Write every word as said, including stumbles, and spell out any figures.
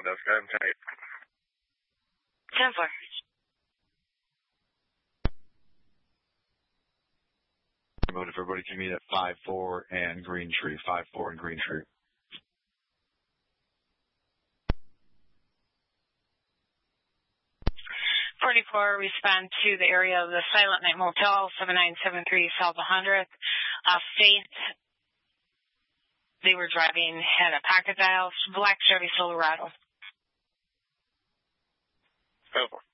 That's kind of tight. ten four. If everybody can meet at five four and Green Tree. five four and Green Tree. forty-four, respond to the area of the Silent Night Motel, seven nine seven three South one hundredth. Uh, Faith, they were driving, had a pocket dial, black Chevy Silverado. Oh.